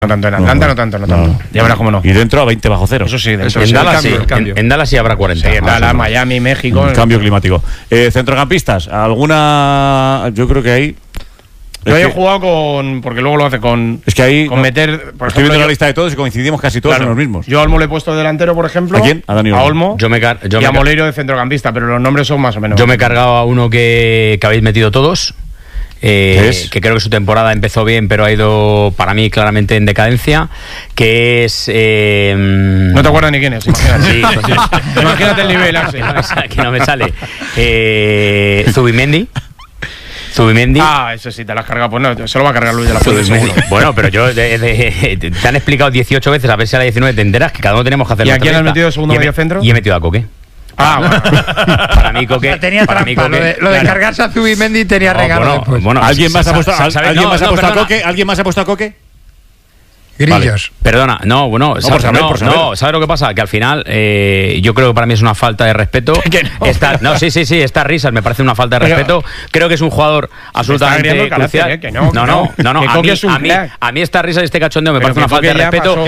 No tanto, en Atlanta no tanto. Ya verás cómo no. Y dentro a 20 bajo cero. Eso sí, dentro. En Dallas sí. En Dallas sí habrá 40. Sí, en Dallas, Miami, México. Cambio climático. Centrocampistas, alguna. Yo creo que ahí. Yo he jugado con. Porque luego lo hace con. Es que ahí. Con meter. Por estoy viendo la lista de todos y coincidimos casi todos en los mismos. Yo a Olmo le he puesto delantero, por ejemplo. ¿A quién? A Dani Olmo. Y a Moleiro de centrocampista, pero los nombres son más o menos. Yo me he cargado a uno que habéis metido todos. Que creo que su temporada empezó bien, pero ha ido para mí claramente en decadencia, que es no te acuerdas ni quién es, imagínate. Sí, pues sí. Imagínate el nivel, Axel. Que no me sale. Zubimendi. Eso sí, te lo has cargado. Pues no, se lo va a cargar Luis de la Fuente, seguro. Bueno, pero yo te han explicado 18 veces, a ver si a la 19 te enteras que cada uno tenemos que hacer. ¿Y a quién has metido de segundo medio centro? Y he metido a Coque. Bueno. Para mí Coque. Tenía trampa, lo de cargarse a Zubimendi tenía regalo. Bueno, ¿alguien más ha puesto a Coque? ¿Alguien más ha puesto a Coque? Grillos. Vale. Perdona, ¿sabes lo que pasa? Que al final yo creo que para mí es una falta de respeto. Estas risas me parece una falta de respeto. Creo que es un jugador absolutamente crucial. A mí esta risa y este cachondeo me parece una falta de respeto.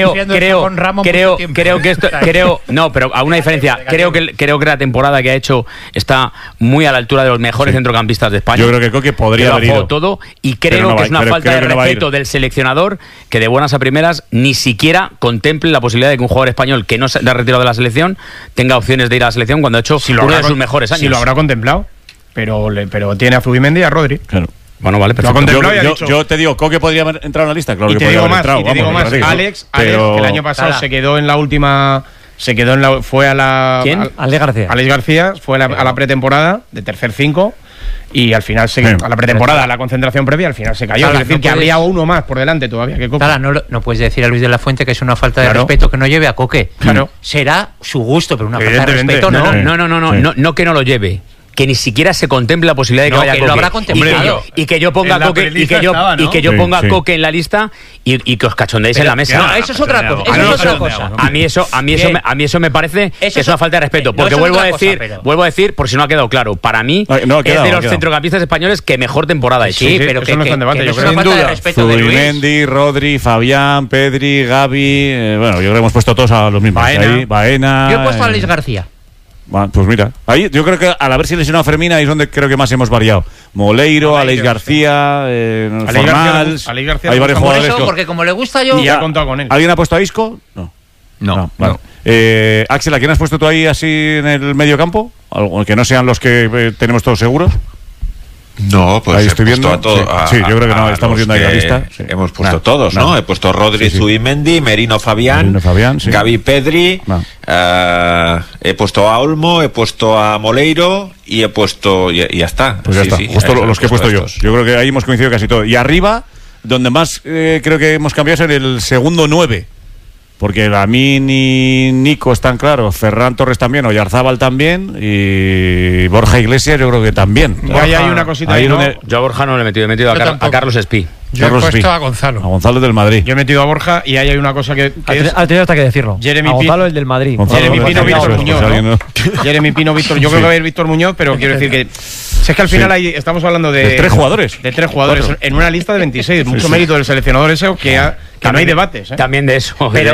Creo que esto, pero a una diferencia. Creo que la temporada que ha hecho está muy a la altura de los mejores centrocampistas de España. Yo creo que Coque podría haber ido todo y creo que es una falta de respeto del seleccionador que de buenas a primeras ni siquiera contemple la posibilidad de que un jugador español que no se ha retirado de la selección tenga opciones de ir a la selección cuando ha hecho uno de sus mejores años. Si lo habrá contemplado, pero tiene a Zubimendi y a Rodri. Claro. Bueno, vale, perfecto. Yo te digo, ¿Coque podría haber entrado en la lista? Claro y que te digo más, Alex, que el año pasado se quedó en la última. Fue a la. ¿Quién? Alex García fue a la pretemporada de tercer 5 y al final a la pretemporada, a la concentración previa, al final se cayó. Es decir, que habría uno más por delante todavía que Coque. No puedes decir a Luis de la Fuente que es una falta de respeto que no lleve a Coque. Claro. Será su gusto, pero una falta de respeto no que no lo lleve. Que ni siquiera se contemple la posibilidad de que vaya Coque. Lo habrá contemplado. Y que yo ponga Coque ponga Coque en la lista y que os cachondéis en la mesa. No, eso es otra cosa. A mí eso me parece que es una falta de respeto, porque vuelvo a decir, por si no ha quedado claro, para mí es de los centrocampistas españoles que mejor temporada ha hecho. Sí, pero eso no está en debate, yo creo. Sin duda. Zubimendi, Rodri, Fabián, Pedri, Gavi, bueno, yo creo que hemos puesto todos a los mismos. Baena. Yo he puesto a Alex García. Pues mira, ahí yo creo que al haberse lesionado a Fermín, ahí es donde creo que más hemos variado. Moleiro, Alex García, Formals, hay varios jugadores. Por eso, porque como le gusta yo. Y ha contado con él. ¿Alguien ha puesto a Isco? No. Vale. Axel, ¿a quién has puesto tú ahí así en el medio campo? Algo que no sean los que tenemos todos seguros. No, pues ahí estoy viendo a todos. Sí, yo creo que no, estamos viendo ahí la lista. Sí. Hemos puesto todos, ¿no? He puesto Rodri, Zubimendi, Merino Fabián, Gavi Pedri, he puesto a Olmo, he puesto a Moleiro y he puesto. Y ya está. Pues ya está, justo los que he puesto yo. Yo creo que ahí hemos coincidido casi todo. Y arriba, donde más creo que hemos cambiado es en el segundo 9. Porque Lamín y Nico están claros, Ferran Torres también, Oyarzábal también y Borja Iglesias yo creo que también. Hay una cosita ahí, ¿no? Yo a Borja no le he metido a Carlos Espí. Yo he puesto a Gonzalo. A Gonzalo del Madrid. Yo he metido a Borja y ahí hay una cosa que ha tenido hasta que decirlo. Gonzalo, el del Madrid. Jeremy Pino, Víctor Muñoz. Jeremy Pino, Víctor. Yo creo que va a ir Víctor Muñoz, pero quiero decir que si es que al final estamos hablando de 3 jugadores. De 3 jugadores en una lista de 26. Mucho mérito del seleccionador ese que no hay debates. También de eso. Pero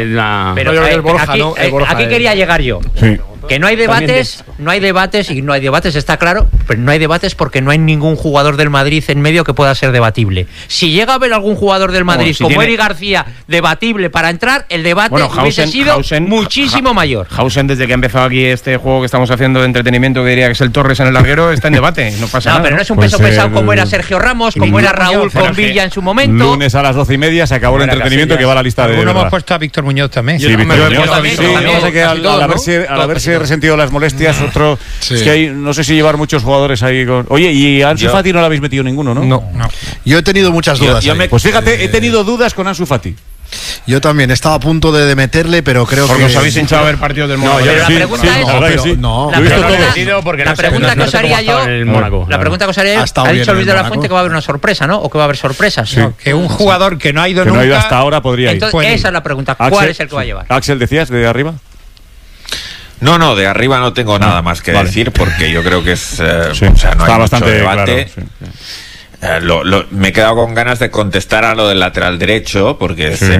aquí quería llegar yo. Sí. Que no hay debates, está claro, pero no hay debates porque no hay ningún jugador del Madrid en medio que pueda ser debatible. Si llega a haber algún jugador del Madrid como Eric García debatible para entrar, el debate hubiese sido muchísimo mayor. Hausen, desde que ha empezado aquí este juego que estamos haciendo de entretenimiento, que diría que es el Torres en el larguero, está en debate, no pasa nada. Pero no es un peso pesado como era Sergio Ramos, como era Raúl con Villa en su momento. Lunes a las 12:30 se acabó el entretenimiento que va a la lista de. Algunos hemos puesto a Víctor Muñoz también. Sí, Víctor Muñoz. Al haberse resentido las molestias, otro. Sí. Es que hay, no sé si llevar muchos jugadores ahí con. Oye, y a Ansu Fati no le habéis metido ninguno, ¿no? No. Yo he tenido muchas dudas. Pues fíjate, he tenido dudas con Ansu Fati. Yo también estaba a punto de meterle, pero creo porque que. os habéis hinchado a ver partidos del Mónaco. La pregunta que os haría yo. La pregunta que os haría yo. Ha dicho Luis de la Fuente que va a haber una sorpresa, ¿no? O que va a haber sorpresas. Sí. No, que un jugador que no ha ido nunca. No ha ido hasta ahora podría ir. Entonces, esa es la pregunta. ¿Cuál es el que va a llevar? Axel, ¿decías de arriba? No, de arriba no tengo nada más que decir porque yo creo que es, no hay mucho debate. Claro, me he quedado con ganas de contestar a lo del lateral derecho, porque